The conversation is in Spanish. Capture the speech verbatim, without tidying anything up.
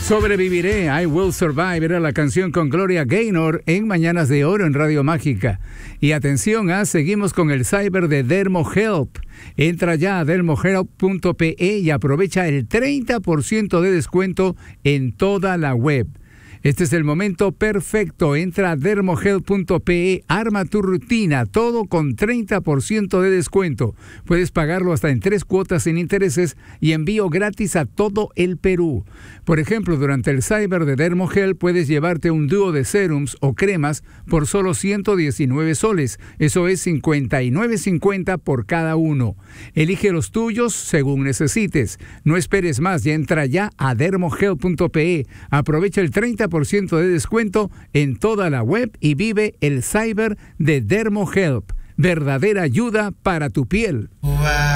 Sobreviviré, I Will Survive, era la canción con Gloria Gaynor en Mañanas de Oro en Radio Mágica. Y atención, ¿ah? Seguimos con el cyber de DermoHelp. Entra ya a dermohelp punto pe y aprovecha el treinta por ciento de descuento en toda la web. Este es el momento perfecto. Entra a dermohelp punto pe, arma tu rutina, todo con treinta por ciento de descuento. Puedes pagarlo hasta en tres cuotas sin intereses y envío gratis a todo el Perú. Por ejemplo, durante el Cyber de DermoHelp puedes llevarte un dúo de serums o cremas por solo ciento diecinueve soles. Eso es cincuenta y nueve cincuenta por cada uno. Elige los tuyos según necesites. No esperes más y entra ya a dermohelp punto pe. Aprovecha el treinta por ciento de descuento en toda la web y vive el cyber de DermoHelp. Verdadera ayuda para tu piel.